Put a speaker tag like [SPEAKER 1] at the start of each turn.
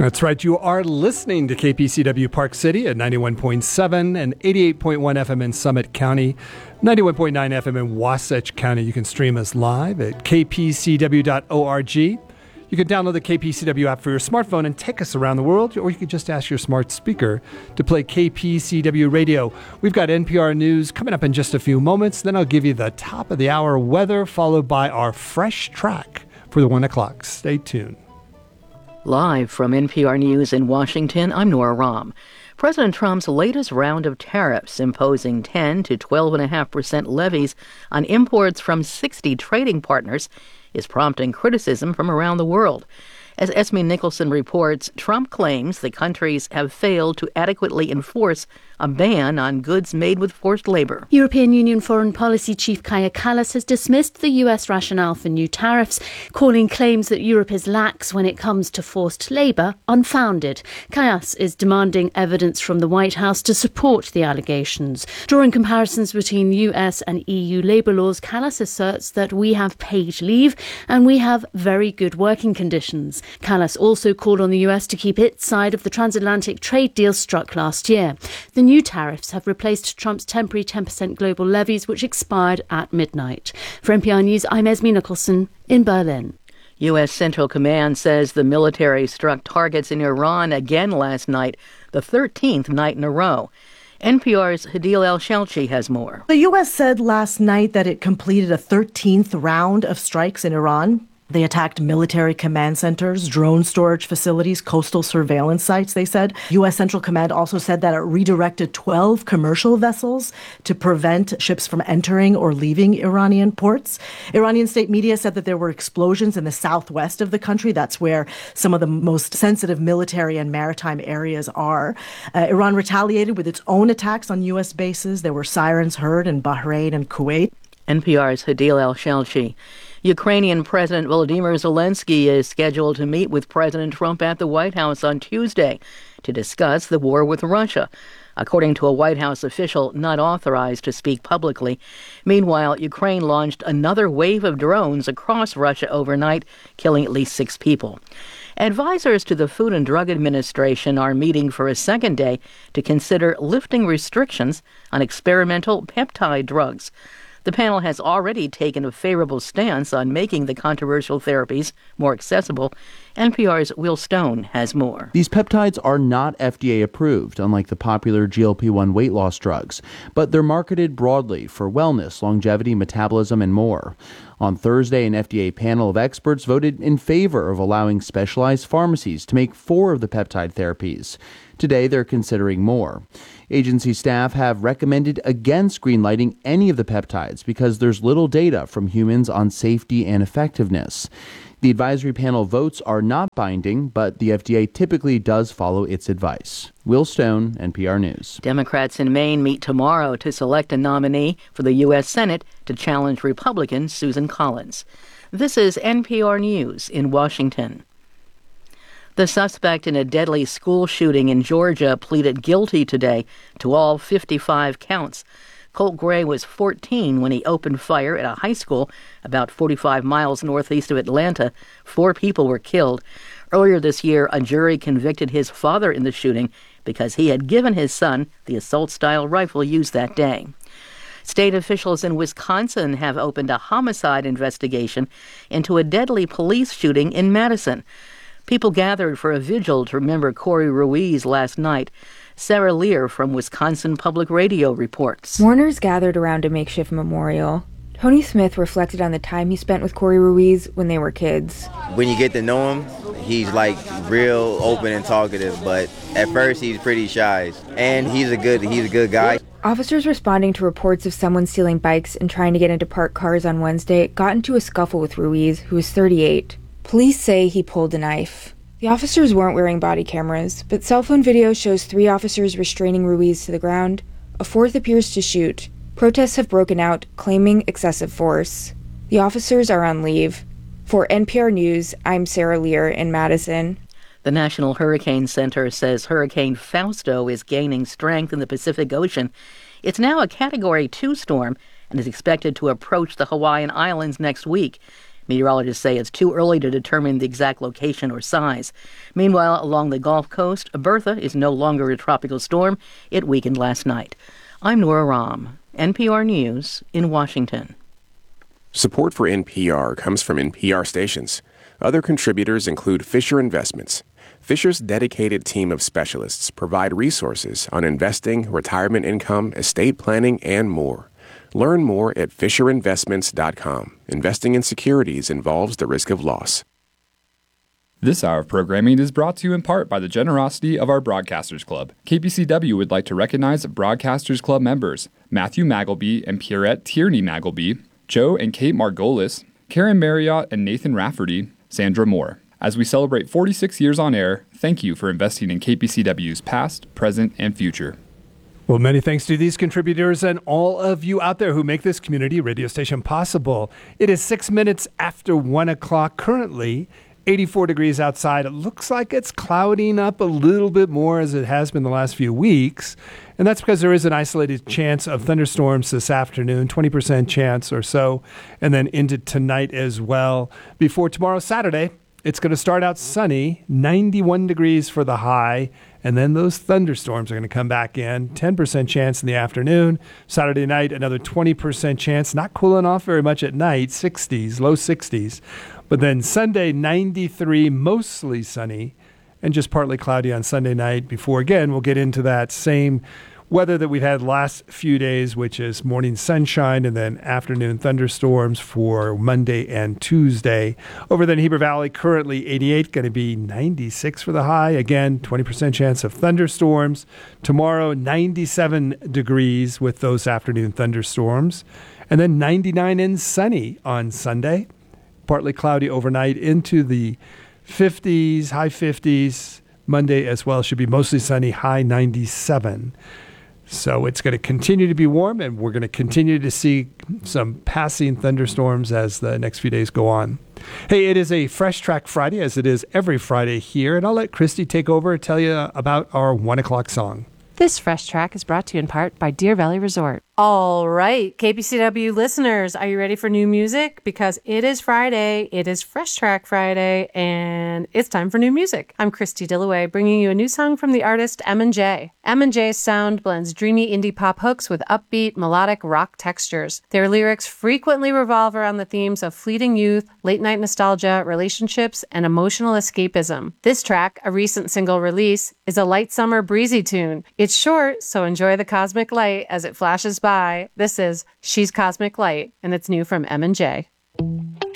[SPEAKER 1] That's right. You are listening to KPCW Park City at 91.7 and 88.1 FM in Summit County, 91.9 FM in Wasatch County. You can stream us live at kpcw.org. You can download the KPCW app for your smartphone and take us around the world, or you can just ask your smart speaker to play KPCW radio. We've got NPR News coming up in just a few moments. Then I'll give you the top of the hour weather, followed by our fresh track for the 1 o'clock. Stay tuned.
[SPEAKER 2] Live from NPR News in Washington, I'm Nora Rahm. President Trump's latest round of tariffs, imposing 10 to 12.5% levies on imports from 60 trading partners, is prompting criticism from around the world. As Esme Nicholson reports, Trump claims the countries have failed to adequately enforce a ban on goods made with forced labor.
[SPEAKER 3] European Union Foreign Policy Chief Kaja Kallas has dismissed the US rationale for new tariffs, calling claims that Europe is lax when it comes to forced labor unfounded. Kallas is demanding evidence from the White House to support the allegations. Drawing comparisons between US and EU labor laws, Kallas asserts that we have paid leave and we have very good working conditions. Kallas also called on the US to keep its side of the transatlantic trade deal struck last year. The new tariffs have replaced Trump's temporary 10% global levies, which expired at midnight. For NPR News, I'm Esme Nicholson in Berlin.
[SPEAKER 2] U.S. Central Command says the military struck targets in Iran again last night, the 13th night in a row. NPR's Hadil El-Shelchi has more.
[SPEAKER 4] The U.S. said last night that it completed a 13th round of strikes in Iran. They attacked military command centers, drone storage facilities, coastal surveillance sites, they said. U.S. Central Command also said that it redirected 12 commercial vessels to prevent ships from entering or leaving Iranian ports. Iranian state media said that there were explosions in the southwest of the country. That's where some of the most sensitive military and maritime areas are. Iran retaliated with its own attacks on U.S. bases. There were sirens heard in Bahrain and Kuwait.
[SPEAKER 2] NPR's Hadil El-Shelchi. Ukrainian President Volodymyr Zelensky is scheduled to meet with President Trump at the White House on Tuesday to discuss the war with Russia, according to a White House official not authorized to speak publicly. Meanwhile, Ukraine launched another wave of drones across Russia overnight, killing at least 6 people. Advisors to the Food and Drug Administration are meeting for a second day to consider lifting restrictions on experimental peptide drugs. The panel has already taken a favorable stance on making the controversial therapies more accessible. NPR's Will Stone has more.
[SPEAKER 5] These peptides are not FDA approved, unlike the popular GLP-1 weight loss drugs, but they're marketed broadly for wellness, longevity, metabolism, and more. On Thursday, an FDA panel of experts voted in favor of allowing specialized pharmacies to make 4 of the peptide therapies. Today, they're considering more. Agency staff have recommended against greenlighting any of the peptides because there's little data from humans on safety and effectiveness. The advisory panel votes are not binding, but the FDA typically does follow its advice. Will Stone, NPR News.
[SPEAKER 2] Democrats in Maine meet tomorrow to select a nominee for the U.S. Senate to challenge Republican Susan Collins. This is NPR News in Washington. The suspect in a deadly school shooting in Georgia pleaded guilty today to all 55 counts. Colt Gray was 14 when he opened fire at a high school about 45 miles northeast of Atlanta. 4 people were killed. Earlier this year, a jury convicted his father in the shooting because he had given his son the assault-style rifle used that day. State officials in Wisconsin have opened a homicide investigation into a deadly police shooting in Madison. People gathered for a vigil to remember Corey Ruiz last night. Sarah Lear from Wisconsin Public Radio reports.
[SPEAKER 6] Mourners gathered around a makeshift memorial. Tony Smith reflected on the time he spent with Corey Ruiz when they were kids.
[SPEAKER 7] When you get to know him, he's like real open and talkative, but at first he's pretty shy. And he's a good guy.
[SPEAKER 6] Officers responding to reports of someone stealing bikes and trying to get into parked cars on Wednesday got into a scuffle with Ruiz, who was 38. Police say he pulled a knife. The officers weren't wearing body cameras, but cell phone video shows 3 officers restraining Ruiz to the ground. A 4th appears to shoot. Protests have broken out, claiming excessive force. The officers are on leave. For NPR News, I'm Sarah Lear in Madison.
[SPEAKER 2] The National Hurricane Center says Hurricane Fausto is gaining strength in the Pacific Ocean. It's now a Category 2 storm and is expected to approach the Hawaiian Islands next week. Meteorologists say it's too early to determine the exact location or size. Meanwhile, along the Gulf Coast, Bertha is no longer a tropical storm. It weakened last night. I'm Nora Rahm, NPR News in Washington.
[SPEAKER 8] Support for NPR comes from NPR stations. Other contributors include Fisher Investments. Fisher's dedicated team of specialists provide resources on investing, retirement income, estate planning, and more. Learn more at FisherInvestments.com. Investing in securities involves the risk of loss.
[SPEAKER 9] This hour of programming is brought to you in part by the generosity of our Broadcasters Club. KPCW would like to recognize Broadcasters Club members Matthew Magleby and Pierrette Tierney Magleby, Joe and Kate Margolis, Karen Marriott and Nathan Rafferty, Sandra Moore. As we celebrate 46 years on air, thank you for investing in KPCW's past, present, and future.
[SPEAKER 1] Well, many thanks to these contributors and all of you out there who make this community radio station possible. It is 6 minutes after 1 o'clock currently, 84 degrees outside. It looks like it's clouding up a little bit more as it has been the last few weeks. And that's because there is an isolated chance of thunderstorms this afternoon, 20% chance or so, and then into tonight as well. Before tomorrow, Saturday, it's going to start out sunny, 91 degrees for the high, and then those thunderstorms are going to come back in. 10% chance in the afternoon. Saturday night, another 20% chance. Not cooling off very much at night, 60s, low 60s. But then Sunday, 93, mostly sunny, and just partly cloudy on Sunday night before, again, we'll get into that same weather that we've had last few days, which is morning sunshine and then afternoon thunderstorms for Monday and Tuesday. Over then Heber Valley, currently 88, going to be 96 for the high. Again, 20% chance of thunderstorms. Tomorrow, 97 degrees with those afternoon thunderstorms. And then 99 and sunny on Sunday. Partly cloudy overnight into the 50s, high 50s. Monday as well should be mostly sunny, high 97. So it's going to continue to be warm, and we're going to continue to see some passing thunderstorms as the next few days go on. Hey, it is a Fresh Track Friday, as it is every Friday here, and I'll let Christy take over and tell you about our 1 o'clock song.
[SPEAKER 10] This Fresh Track is brought to you in part by Deer Valley Resort.
[SPEAKER 11] All right, KPCW listeners, are you ready for new music? Because it is Friday, it is Fresh Track Friday, and it's time for new music. I'm Christy Dillaway, bringing you a new song from the artist M&J. M&J's sound blends dreamy indie pop hooks with upbeat, melodic rock textures. Their lyrics frequently revolve around the themes of fleeting youth, late-night nostalgia, relationships, and emotional escapism. This track, a recent single release, is a light summer breezy tune. It's short, so enjoy the cosmic light as it flashes by. This is She's Cosmic Light, and it's new from M&J.